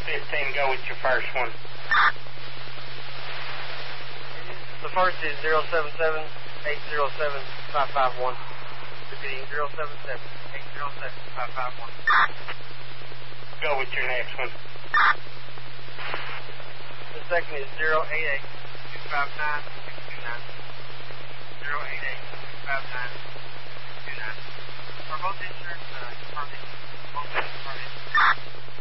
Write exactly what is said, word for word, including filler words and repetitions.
fifteen, go with your first one. The first is zero seven seven, eight zero seven, five five one. Repeating zero seven seven, eight zero seven, five five one. Go with your next one. The second is zero eight eight, two five nine, six two nine. zero eight eight, two five nine, six two nine. For both insurance, uh, confirm